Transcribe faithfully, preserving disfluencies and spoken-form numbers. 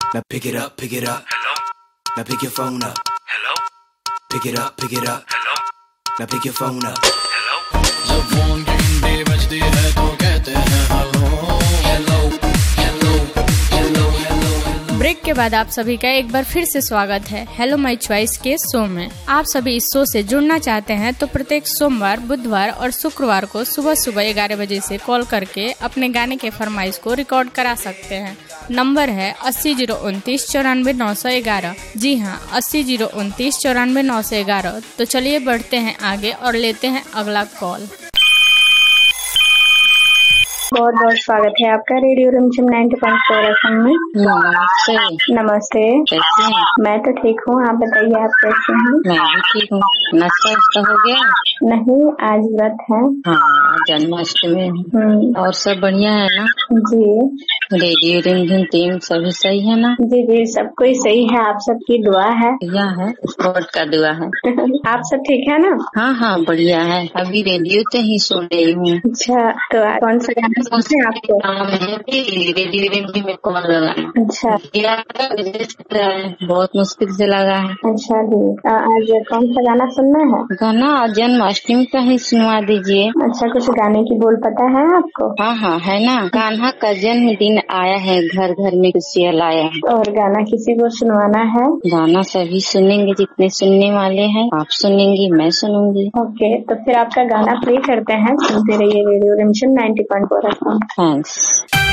Now pick it up, pick it up. Hello. Now pick your phone up. Hello. Pick it up, pick it up. Hello. Now pick your phone up. Hello. जब phone की घंटी बजती है तो कहते हैं hello hello hello hello hello. Break के बाद आप सभी का एक बार फिर से स्वागत है हेलो माय चॉइस के शो में। आप सभी इस शो से जुड़ना चाहते हैं तो प्रत्येक सोमवार, बुधवार और शुक्रवार को सुबह सुबह ग्यारह बजे से कॉल करके अपने गाने के फरमाइश को रिकॉर्ड करा सकते हैं। नंबर है अस्सी जीरो उनतीस चौरानवे नौ सौ ग्यारह। जी हाँ, अस्सी जीरो उनतीस चौरानवे नौ सौ ग्यारह। तो चलिए बढ़ते हैं आगे और लेते हैं अगला कॉल। बहुत बहुत स्वागत है आपका रेडियो रिमझिम नाइंटी पॉइंट फोर एफएम में। नमस्ते। नमस्ते। कैसे हैं? मैं तो ठीक हूँ, आप बताइए आप कैसे हैं? मैं भी ठीक हूँ। नाश्ता वास्ता हो गया? नहीं, आज व्रत है। हाँ, जन्माष्टमी है। और सब बढ़िया है ना? जी। रेडियो रिमझिम टीम सभी सही है ना? जी जी, सब कोई सही है, आप सबकी दुआ है। बढ़िया है, गॉड का दुआ है। आप सब ठीक है ना? हाँ हाँ बढ़िया है। अभी रेडियो से ही सुन रही हूँ। अच्छा, तो कौन सा गाना सुनते हैं आपको? रेडियो रिमझिम में कॉल लगा। अच्छा, बहुत मुश्किल से लगा है। अच्छा जी। आज कौन सा गाना सुनना है? गाना जन्माष्टमी का ही सुनवा दीजिए। अच्छा, कुछ गाने की बोल पता है आपको? हाँ हाँ है ना। कान्हा का जन्मदिन आया है, घर घर में खुशियाँ लाया है। और गाना किसी को सुनवाना है? गाना सभी सुनेंगे, जितने सुनने वाले हैं। आप सुनेंगी, मैं सुनूंगी। ओके, तो फिर आपका गाना प्ले करते हैं। सुनते रहिए रेडियो रिमझिम ninety point four FM. Thanks.